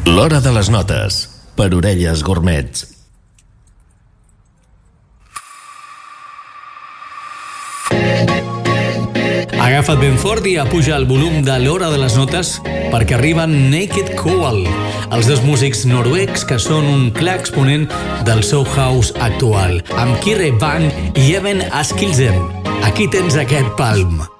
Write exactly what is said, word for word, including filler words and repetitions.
L'Hora de les Notes, per Orelles Gourmets. Agafa't ben fort i apuja el volum de l'Hora de les Notes perquè arriben Naked Coal, els dos músics noruecs que són un clar exponent del soul house actual, amb Kyrre Bang i Even Askildsen. Aquí tens aquest Palm.